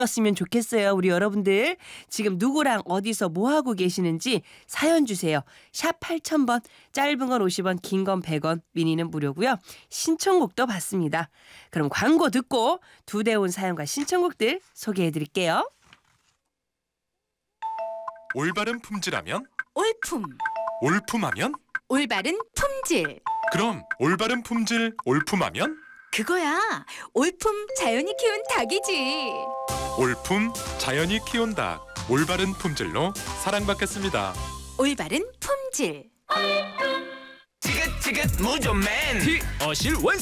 었으면 좋겠어요. 우리 여러분들 지금 누구랑 어디서 뭐 하고 계시는지 사연 주세요. 샵 8000번, 짧은 건 50원, 긴 건 100원, 미니는 무료고요. 신청곡도 받습니다. 그럼 광고 듣고 두 대 온 사연과 신청곡들 소개해드릴게요. 올바른 품질하면? 올품, 올품하면? 올바른 품질. 그럼 올바른 품질 올품하면? 그거야. 올품 자연이 키운 닭이지. 올품 자연이 키운 닭. 올바른 품질로 사랑받겠습니다. 올바른 품질. 지긋지긋 무좀맨 어실 원